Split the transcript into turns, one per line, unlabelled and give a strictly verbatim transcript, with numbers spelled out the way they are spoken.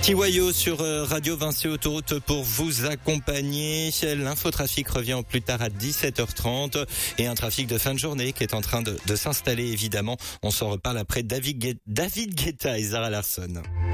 Kiwayo sur Radio Vinci Autoroute pour vous accompagner. L'infotrafic revient au plus tard à dix-sept heures trente et un trafic de fin de journée qui est en train de, de s'installer évidemment. On s'en reparle après David, Gue- David Guetta et Zara Larsson.